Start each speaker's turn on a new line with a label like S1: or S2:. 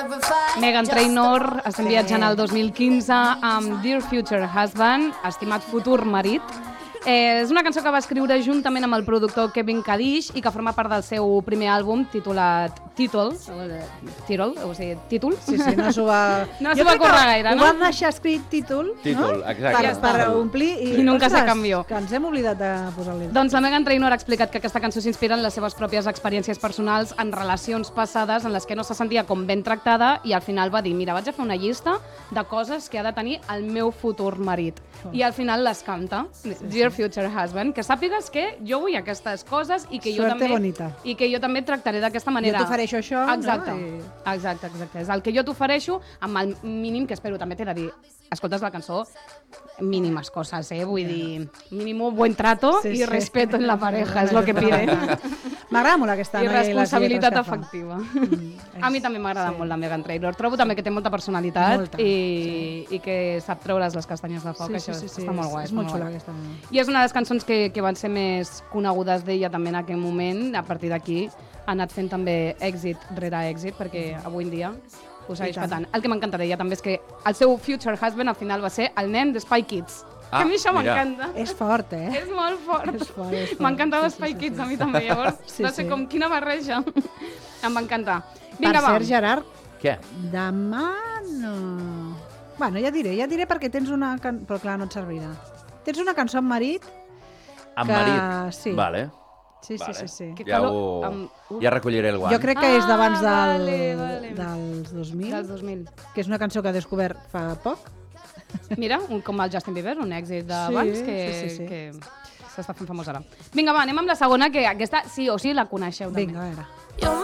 S1: Meghan Trainor estem viatjant al 2015 amb Dear Future Husband, estimat futur marit. És una cançó que va escriure juntament amb el productor Kevin Kadish i que forma part del seu primer àlbum titulat Títol, o sigui, Títol.
S2: Sí, no s'ho va...
S1: No s'ho va córrer gaire, no?
S2: Ho vam deixar escrit Títol,
S3: Títol, exacte.
S2: per omplir
S1: I nunca se canvió.
S2: Que ens hem oblidat de posar-li.
S1: Doncs la Meghan Trainor ha explicat que aquesta cançó s'inspira en les seves pròpies experiències personals en relacions passades en les que no se sentia com ben tractada i al final va dir, mira, vaig a fer una llista de coses que ha de tenir el meu futur marit. I al final les canta, Dear Future Husband, que sàpigues que jo vull aquestes coses i que jo
S2: Suerte
S1: també
S2: bonita.
S1: I que jo també tractaré d'aquesta manera.
S2: Jo t'ofereixo això,
S1: exacte,
S2: no?
S1: Exacte. És el que jo t'ofereixo amb el mínim que espero. També t'he de dir, escoltes la cançó, mínimes coses, vull dir, mínimo buen trato i respeto en la pareja, és lo que pide.
S2: M'agrada molt aquesta
S1: I
S2: noia
S1: responsabilitat
S2: i les lletres
S1: afectiva. A mi també m'agrada molt la Meghan Trainor. Trobo també que té molta personalitat i que sap treure's les castanyes de foc. Això està molt guai.
S2: És molt xula aquesta.
S1: I és una de les cançons que van ser més conegudes d'ella també en aquell moment. A partir d'aquí ha anat fent també èxit rere èxit, perquè avui en dia ho segueix patant. El que m'encanta d'ella també és que el seu future husband al final va ser el nen de Spy Kids. Que a mi això m'encanta.
S2: És fort,
S1: És molt fort.
S2: És fort.
S1: M'encantava Spy Kids a mi també, llavors va ser com quina barreja. Em va encantar. Vinga,
S2: per cert, Gerard,
S3: què?
S2: demà no... Bueno, ja diré perquè tens una... Però clar, no et servirà. Tens una cançó amb marit
S3: Amb
S2: que...
S3: marit?
S2: Sí.
S3: Vale.
S2: Sí.
S3: Ja recolliré el guant.
S2: Jo crec que és d'abans
S1: vale.
S2: dels 2000,
S1: Dels 2000.
S2: que és una cançó que he descobert fa poc.
S1: Mira, com el Justin Bieber, un èxit d'abans que s'està fent famós ara. Vinga, va, anem amb la segona, que aquesta sí o sí la coneixeu.
S2: Vinga, a veure.